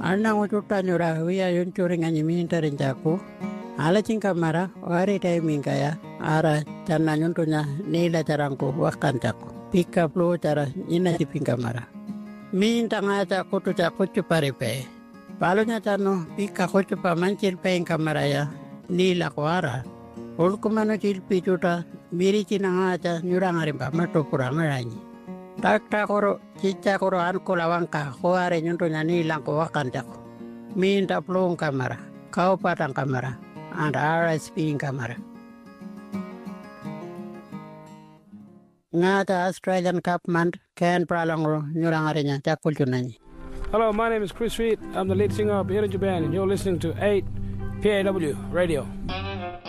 Anna ututta nyura huya yuncuringa nyimintarin jaku. Ala cingkamara wari tay mingkaya ara canna nyuntunya nila carangku wakan jaku. Pika plu cara ina di pingkamara. Minta ngaca kutu jaku cuparipe. Palunya cano pika kutu pamancil pingkamara ya nila kuara. Ulkumano cilpi cuta miri cina ngaca nyurangarimpa matu kurang nganyi. Takta koro cica koro anku lawangka kuare nyuntunya nilang kuwakan jaku. Minta plung kamara. Kau patang kamara. And RSP in kamera. Ngata Australian Cup Mand Ken Pralongro Nurangarinya Takultunani. Hello, my name is Chris Reed. I'm the lead singer of Heritage Band, and you're listening to 8 PAW Radio.